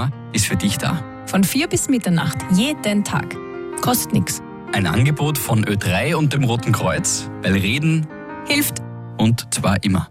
Nummer ist für dich da. Von 4 bis Mitternacht, jeden Tag. Kostet nichts. Ein Angebot von Ö3 und dem Roten Kreuz, weil Reden Hilft. und zwar immer.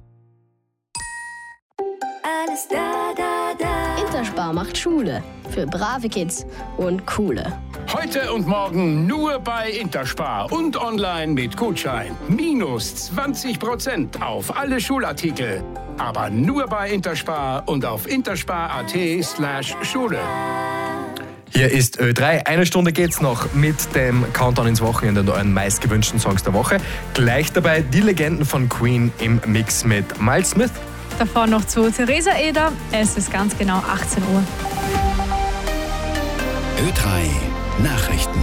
Alles da. Interspar macht Schule für brave Kids und coole. Heute und morgen nur bei Interspar und online mit Gutschein. Minus 20% auf alle Schulartikel. Aber nur bei Interspar und auf interspar.at/Schule. Hier ist Ö3. Eine Stunde geht's noch mit dem Countdown ins Wochenende und euren meistgewünschten Songs der Woche. Gleich dabei die Legenden von Queen im Mix mit Miles Smith. Davor noch zu Theresa Eder. Es ist ganz genau 18 Uhr. Ö3 Nachrichten.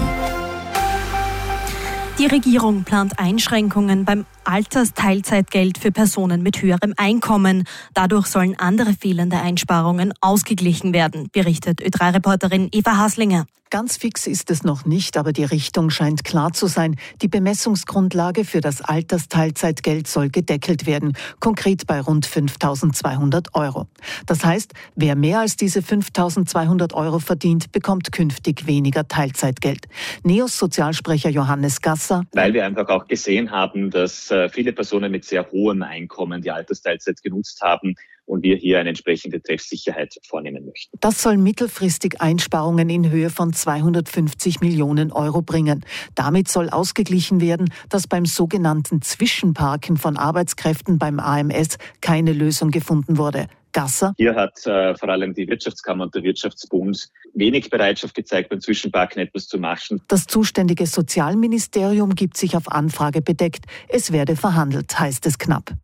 Die Regierung plant Einschränkungen beim Altersteilzeitgeld für Personen mit höherem Einkommen. Dadurch sollen andere fehlende Einsparungen ausgeglichen werden, berichtet Ö3-Reporterin Eva Haslinger. Ganz fix ist es noch nicht, aber die Richtung scheint klar zu sein. Die Bemessungsgrundlage für das Altersteilzeitgeld soll gedeckelt werden, konkret bei rund 5.200 €. Das heißt, wer mehr als diese 5.200 € verdient, bekommt künftig weniger Teilzeitgeld. NEOS Sozialsprecher Johannes Gasser. Weil wir einfach auch gesehen haben, dass viele Personen mit sehr hohem Einkommen die Altersteilzeit genutzt haben und wir hier eine entsprechende Treffsicherheit vornehmen möchten. Das soll mittelfristig Einsparungen in Höhe von 250 Millionen € bringen. Damit soll ausgeglichen werden, dass beim sogenannten Zwischenparken von Arbeitskräften beim AMS keine Lösung gefunden wurde. Gasser. Hier hat vor allem die Wirtschaftskammer und der Wirtschaftsbund wenig Bereitschaft gezeigt, beim Zwischenparken etwas zu machen. Das zuständige Sozialministerium gibt sich auf Anfrage bedeckt. Es werde verhandelt, heißt es knapp.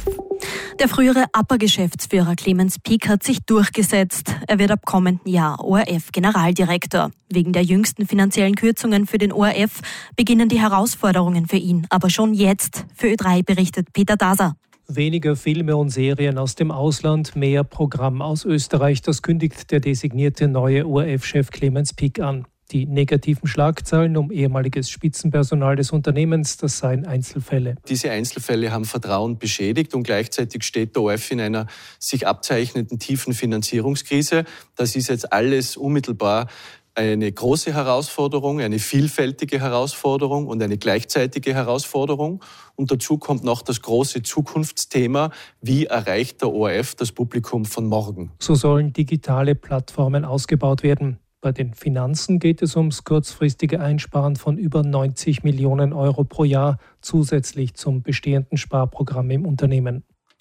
Der frühere APA-Geschäftsführer Clemens Pick hat sich durchgesetzt. Er wird ab kommenden Jahr ORF-Generaldirektor. Wegen der jüngsten finanziellen Kürzungen für den ORF beginnen die Herausforderungen für ihn. Aber schon jetzt. Für Ö3 berichtet Peter Daser. Weniger Filme und Serien aus dem Ausland, mehr Programm aus Österreich. Das kündigt der designierte neue ORF-Chef Clemens Pick an. Die negativen Schlagzeilen um ehemaliges Spitzenpersonal des Unternehmens, das seien Einzelfälle. Diese Einzelfälle haben Vertrauen beschädigt und gleichzeitig steht der ORF in einer sich abzeichnenden tiefen Finanzierungskrise. Das ist jetzt alles unmittelbar eine große Herausforderung, eine vielfältige Herausforderung und eine gleichzeitige Herausforderung. Und dazu kommt noch das große Zukunftsthema, wie erreicht der ORF das Publikum von morgen? So sollen digitale Plattformen ausgebaut werden. Bei den Finanzen geht es ums kurzfristige Einsparen von über 90 Millionen € pro Jahr zusätzlich zum bestehenden Sparprogramm im Unternehmen.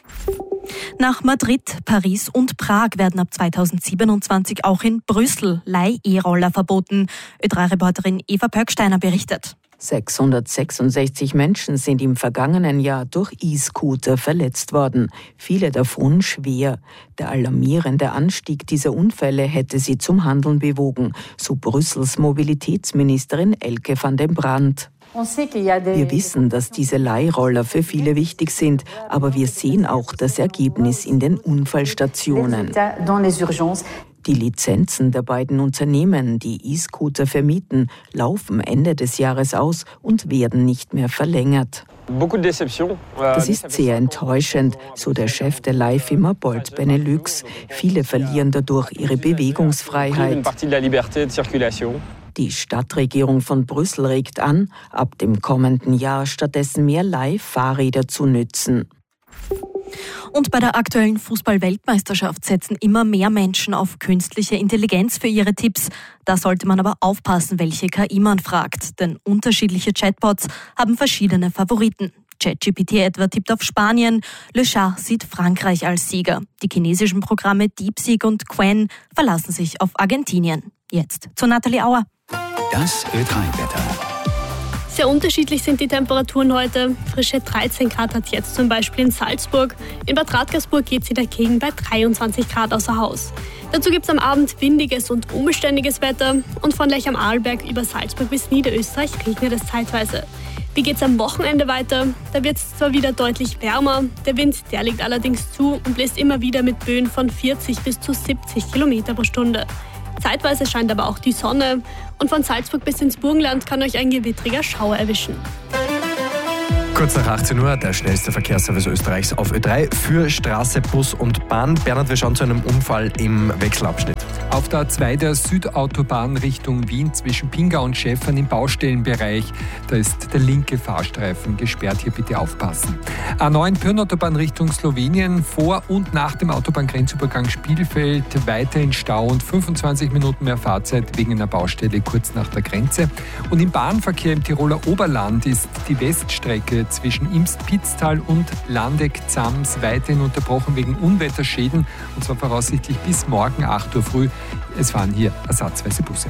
Nach Madrid, Paris und Prag werden ab 2027 auch in Brüssel Leih-E-Roller verboten. Ö3-Reporterin Eva Pöcksteiner berichtet. 666 Menschen sind im vergangenen Jahr durch E-Scooter verletzt worden, viele davon schwer. Der alarmierende Anstieg dieser Unfälle hätte sie zum Handeln bewogen, so Brüssels Mobilitätsministerin Elke van den Brandt. Wir wissen, dass diese Leihroller für viele wichtig sind, aber wir sehen auch das Ergebnis in den Unfallstationen. Die Lizenzen der beiden Unternehmen, die E-Scooter vermieten, laufen Ende des Jahres aus und werden nicht mehr verlängert. Das ist sehr enttäuschend, so der Chef der Leihfirma Bolt Benelux. Viele verlieren dadurch ihre Bewegungsfreiheit. Die Stadtregierung von Brüssel regt an, ab dem kommenden Jahr stattdessen mehr Leihfahrräder zu nützen. Und bei der aktuellen Fußball-Weltmeisterschaft setzen immer mehr Menschen auf künstliche Intelligenz für ihre Tipps. Da sollte man aber aufpassen, welche KI man fragt, denn unterschiedliche Chatbots haben verschiedene Favoriten. ChatGPT etwa tippt auf Spanien, Le Chat sieht Frankreich als Sieger. Die chinesischen Programme DeepSeek und Qwen verlassen sich auf Argentinien. Jetzt zu Nathalie Auer. Das Ö3-Wetter. Sehr unterschiedlich sind die Temperaturen heute. Frische 13 Grad hat jetzt zum Beispiel in Salzburg. In Bad Radkersburg geht sie dagegen bei 23 Grad außer Haus. Dazu gibt es am Abend windiges und unbeständiges Wetter. Und von Lech am Arlberg über Salzburg bis Niederösterreich regnet es zeitweise. Wie geht es am Wochenende weiter? Da wird es zwar wieder deutlich wärmer. Der Wind, der legt allerdings zu und bläst immer wieder mit Böen von 40 bis zu 70 Kilometer pro Stunde. Zeitweise scheint aber auch die Sonne und von Salzburg bis ins Burgenland kann euch ein gewittriger Schauer erwischen. Kurz nach 18 Uhr, der schnellste Verkehrsservice Österreichs auf Ö3 für Straße, Bus und Bahn. Bernhard, wir schauen zu einem Unfall im Wechselabschnitt. Auf der A2 der Südautobahn Richtung Wien zwischen Pinga und Schäffern im Baustellenbereich. Da ist der linke Fahrstreifen gesperrt. Hier bitte aufpassen. A9 Pirnautobahn Richtung Slowenien. Vor und nach dem Autobahngrenzübergang Spielfeld weiterhin Stau und 25 Minuten mehr Fahrzeit wegen einer Baustelle kurz nach der Grenze. Und im Bahnverkehr im Tiroler Oberland ist die Weststrecke zwischen Imst-Pitztal und Landeck-Zams weiterhin unterbrochen wegen Unwetterschäden. Und zwar voraussichtlich bis morgen 8 Uhr früh. Es fahren hier ersatzweise Busse.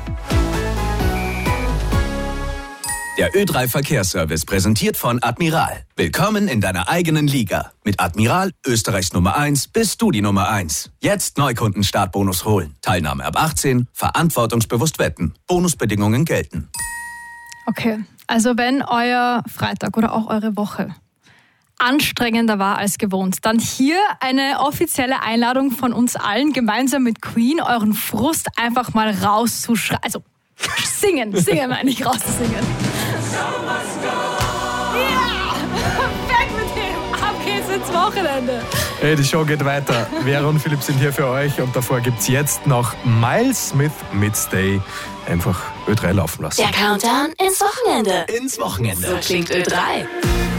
Der Ö3 Verkehrsservice präsentiert von Admiral. Willkommen in deiner eigenen Liga. Mit Admiral, Österreichs Nummer 1, bist du die Nummer 1. Jetzt Neukunden-Startbonus holen. Teilnahme ab 18, verantwortungsbewusst wetten. Bonusbedingungen gelten. Okay, also wenn euer Freitag oder auch eure Woche anstrengender war als gewohnt, dann hier eine offizielle Einladung von uns allen, gemeinsam mit Queen euren Frust einfach mal rauszuschreien. Also singen meine ich, rauszusingen. Ja! Weg mit dem! Ab geht's ins Wochenende! Hey, die Show geht weiter. Vera und Philipp sind hier für euch und davor gibt's jetzt noch Miles Smith mit Stay. Einfach Ö3 laufen lassen. Der Countdown ins Wochenende. Ins Wochenende. So klingt Ö3.